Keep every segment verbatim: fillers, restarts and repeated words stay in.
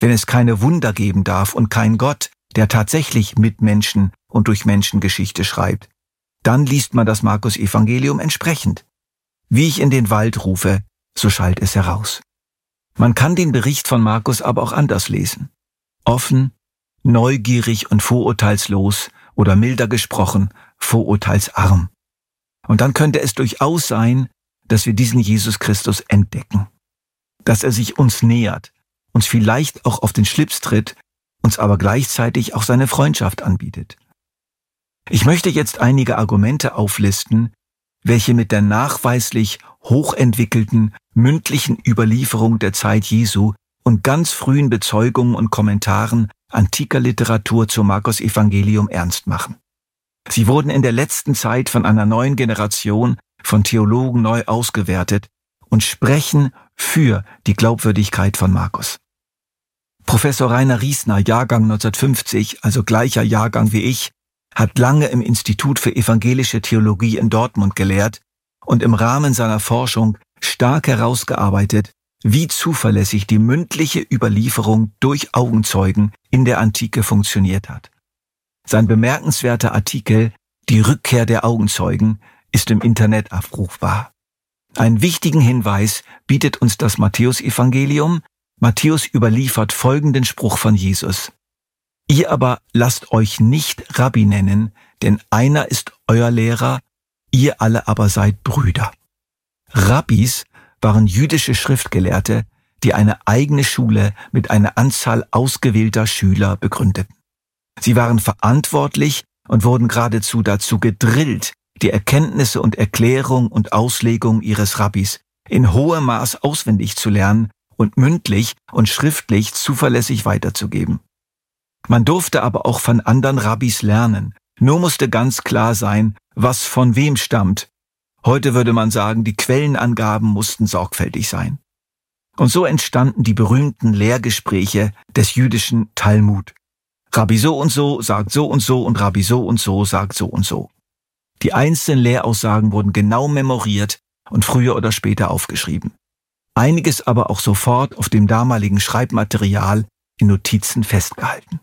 wenn es keine Wunder geben darf und kein Gott, der tatsächlich mit Menschen und durch Menschen Geschichte schreibt, dann liest man das Markus-Evangelium entsprechend. Wie ich in den Wald rufe, so schallt es heraus. Man kann den Bericht von Markus aber auch anders lesen. Offen, neugierig und vorurteilslos oder milder gesprochen, vorurteilsarm. Und dann könnte es durchaus sein, dass wir diesen Jesus Christus entdecken. Dass er sich uns nähert, uns vielleicht auch auf den Schlips tritt, uns aber gleichzeitig auch seine Freundschaft anbietet. Ich möchte jetzt einige Argumente auflisten, welche mit der nachweislich hochentwickelten mündlichen Überlieferung der Zeit Jesu und ganz frühen Bezeugungen und Kommentaren antiker Literatur zum Markus-Evangelium ernst machen. Sie wurden in der letzten Zeit von einer neuen Generation von Theologen neu ausgewertet und sprechen für die Glaubwürdigkeit von Markus. Professor Rainer Riesner, Jahrgang neunzehnhundertfünfzig, also gleicher Jahrgang wie ich, hat lange im Institut für evangelische Theologie in Dortmund gelehrt und im Rahmen seiner Forschung stark herausgearbeitet, wie zuverlässig die mündliche Überlieferung durch Augenzeugen in der Antike funktioniert hat. Sein bemerkenswerter Artikel »Die Rückkehr der Augenzeugen« ist im Internet abrufbar. Einen wichtigen Hinweis bietet uns das Matthäusevangelium. Matthäus überliefert folgenden Spruch von Jesus: Ihr aber lasst euch nicht Rabbi nennen, denn einer ist euer Lehrer, ihr alle aber seid Brüder. Rabbis waren jüdische Schriftgelehrte, die eine eigene Schule mit einer Anzahl ausgewählter Schüler begründeten. Sie waren verantwortlich und wurden geradezu dazu gedrillt, die Erkenntnisse und Erklärung und Auslegung ihres Rabbis in hohem Maß auswendig zu lernen und mündlich und schriftlich zuverlässig weiterzugeben. Man durfte aber auch von anderen Rabbis lernen, nur musste ganz klar sein, was von wem stammt. Heute würde man sagen, die Quellenangaben mussten sorgfältig sein. Und so entstanden die berühmten Lehrgespräche des jüdischen Talmud. Rabbi so und so sagt so und so und Rabbi so und so sagt so und so. Die einzelnen Lehraussagen wurden genau memoriert und früher oder später aufgeschrieben. Einiges aber auch sofort auf dem damaligen Schreibmaterial in Notizen festgehalten.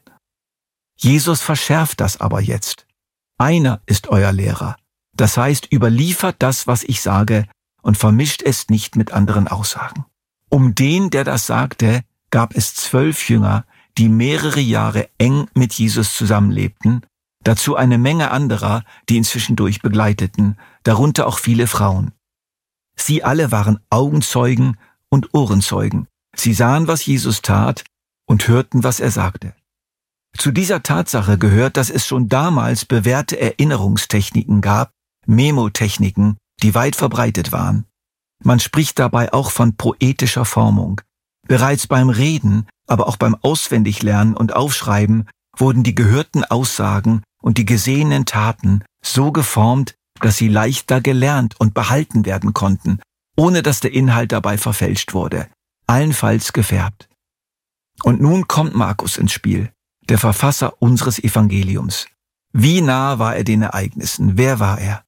Jesus verschärft das aber jetzt. Einer ist euer Lehrer. Das heißt, überliefert das, was ich sage, und vermischt es nicht mit anderen Aussagen. Um den, der das sagte, gab es zwölf Jünger, die mehrere Jahre eng mit Jesus zusammenlebten, dazu eine Menge anderer, die ihn zwischendurch begleiteten, darunter auch viele Frauen. Sie alle waren Augenzeugen und Ohrenzeugen. Sie sahen, was Jesus tat, und hörten, was er sagte. Zu dieser Tatsache gehört, dass es schon damals bewährte Erinnerungstechniken gab, Memotechniken, die weit verbreitet waren. Man spricht dabei auch von poetischer Formung. Bereits beim Reden, aber auch beim Auswendiglernen und Aufschreiben wurden die gehörten Aussagen und die gesehenen Taten so geformt, dass sie leichter gelernt und behalten werden konnten, ohne dass der Inhalt dabei verfälscht wurde, allenfalls gefärbt. Und nun kommt Markus ins Spiel, der Verfasser unseres Evangeliums. Wie nah war er den Ereignissen? Wer war er?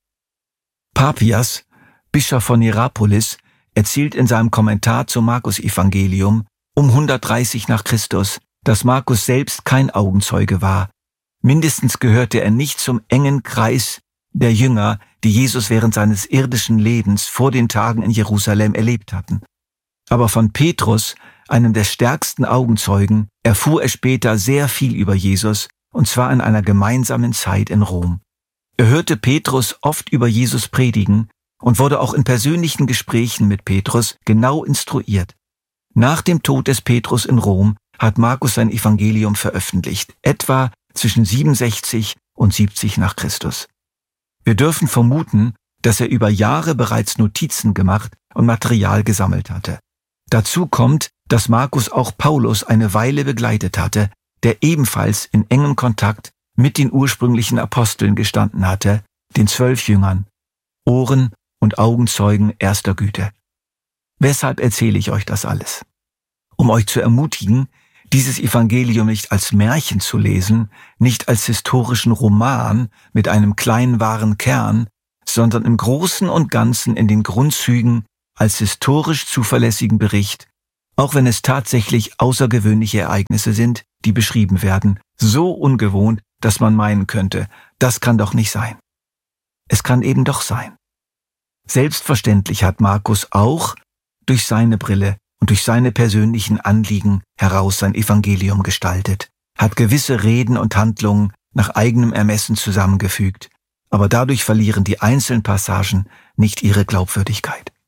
Papias, Bischof von Hierapolis, erzählt in seinem Kommentar zum Markus-Evangelium um hundertdreißig nach Christus, dass Markus selbst kein Augenzeuge war. Mindestens gehörte er nicht zum engen Kreis der Jünger, die Jesus während seines irdischen Lebens vor den Tagen in Jerusalem erlebt hatten. Aber von Petrus, einem der stärksten Augenzeugen, erfuhr er später sehr viel über Jesus, und zwar in einer gemeinsamen Zeit in Rom. Er hörte Petrus oft über Jesus predigen und wurde auch in persönlichen Gesprächen mit Petrus genau instruiert. Nach dem Tod des Petrus in Rom hat Markus sein Evangelium veröffentlicht, etwa zwischen siebenundsechzig und siebzig nach Christus. Wir dürfen vermuten, dass er über Jahre bereits Notizen gemacht und Material gesammelt hatte. Dazu kommt, dass Markus auch Paulus eine Weile begleitet hatte, der ebenfalls in engem Kontakt mit den ursprünglichen Aposteln gestanden hatte, den zwölf Jüngern, Ohren- und Augenzeugen erster Güte. Weshalb erzähle ich euch das alles? Um euch zu ermutigen, dieses Evangelium nicht als Märchen zu lesen, nicht als historischen Roman mit einem kleinen wahren Kern, sondern im Großen und Ganzen in den Grundzügen als historisch zuverlässigen Bericht Auch wenn es tatsächlich außergewöhnliche Ereignisse sind, die beschrieben werden, so ungewohnt, dass man meinen könnte, das kann doch nicht sein. Es kann eben doch sein. Selbstverständlich hat Markus auch durch seine Brille und durch seine persönlichen Anliegen heraus sein Evangelium gestaltet, hat gewisse Reden und Handlungen nach eigenem Ermessen zusammengefügt, aber dadurch verlieren die einzelnen Passagen nicht ihre Glaubwürdigkeit.